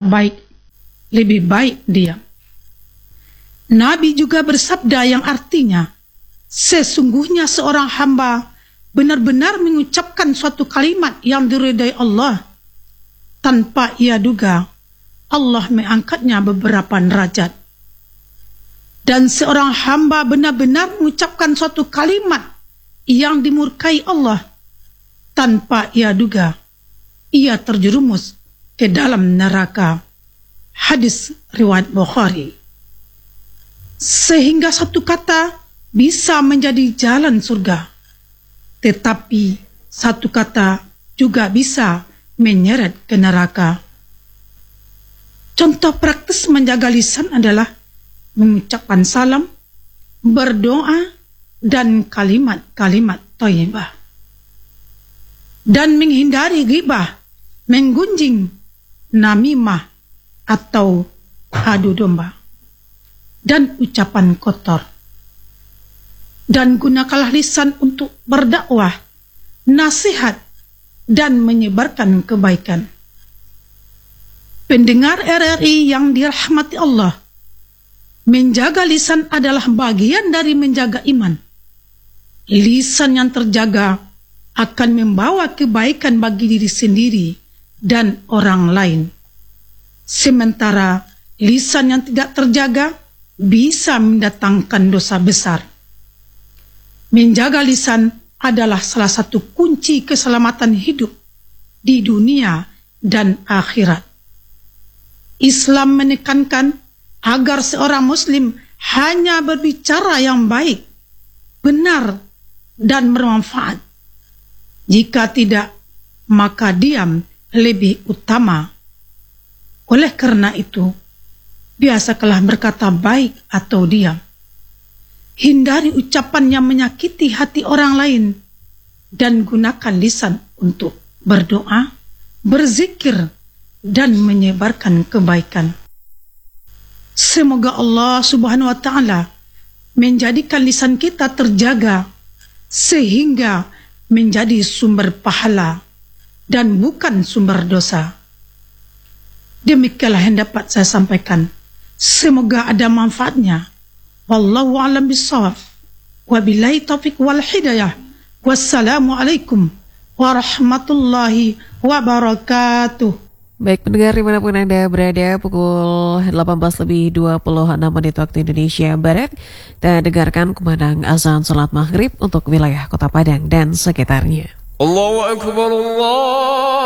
baik, lebih baik diam. Nabi juga bersabda yang artinya, sesungguhnya seorang hamba benar-benar mengucapkan suatu kalimat yang diridai Allah, tanpa ia duga Allah mengangkatnya beberapa derajat. Dan seorang hamba benar-benar mengucapkan suatu kalimat yang dimurkai Allah, tanpa ia duga ia terjerumus ke dalam neraka. Hadis riwayat Bukhari. Sehingga satu kata bisa menjadi jalan surga, tetapi satu kata juga bisa menyeret ke neraka. Contoh praktis menjaga lisan adalah mengucapkan salam, berdoa, dan kalimat-kalimat thayyibah. Dan menghindari ghibah, menggunjing, namimah, atau adu domba, dan ucapan kotor. Dan gunakanlah lisan untuk berdakwah, nasihat, dan menyebarkan kebaikan. Pendengar RRI yang dirahmati Allah, menjaga lisan adalah bagian dari menjaga iman. Lisan yang terjaga akan membawa kebaikan bagi diri sendiri dan orang lain. Sementara lisan yang tidak terjaga bisa mendatangkan dosa besar. Menjaga lisan adalah salah satu kunci keselamatan hidup di dunia dan akhirat. Islam menekankan agar seorang muslim hanya berbicara yang baik, benar, dan bermanfaat. Jika tidak, maka diam lebih utama. Oleh karena itu, biasakanlah berkata baik atau diam. Hindari ucapan yang menyakiti hati orang lain, dan gunakan lisan untuk berdoa, berzikir, dan menyebarkan kebaikan. Semoga Allah Subhanahu wa Ta'ala menjadikan lisan kita terjaga sehingga menjadi sumber pahala dan bukan sumber dosa. Demikianlah yang dapat saya sampaikan. Semoga ada manfaatnya. Wallahu a'lam bishawab. Wabillahi taufiq wal hidayah. Wassalamualaikum warahmatullahi wabarakatuh. Baik pendengar dimanapun Anda berada, pukul 18:26 waktu Indonesia Barat, dan dengarkan kumandang azan salat maghrib untuk wilayah Kota Padang dan sekitarnya. Allahu Akbar, Allah.